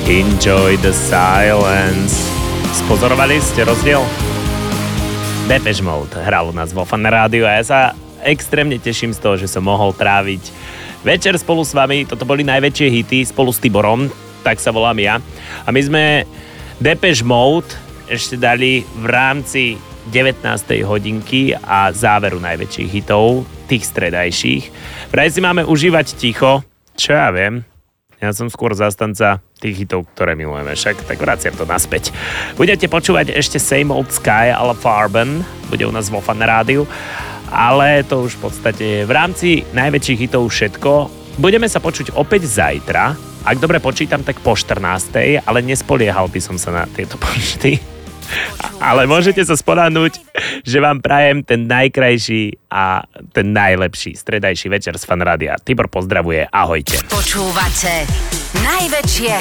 Enjoy the silence. Spozorovali ste rozdiel? Depeche Mode hral u nás vo Fan rádiu a ja sa extrémne teším z toho, že som mohol tráviť večer spolu s vami. Toto boli najväčšie hity spolu s Tiborom, tak sa volám ja. A my sme Depeche Mode ešte dali v rámci 19. hodinky a záveru najväčších hitov, tých stredajších. Vraj si máme užívať ticho, čo ja viem. Ja som skôr zastanca tých hitov, ktoré milujeme, však tak vraciam to naspäť. Budete počúvať ešte Same Old Sky a La Farben, bude u nás vo Fan rádiu, ale to už v podstate je v rámci najväčších hitov všetko. Budeme sa počuť opäť zajtra, ak dobre počítam, tak po 14. ale nespoliehal by som sa na tieto počty. Ale môžete sa spoľahnúť, že vám prajem ten najkrajší a ten najlepší stredajší večer z Fan rádia. Tibor pozdravuje, ahojte. Počúvate najväčšie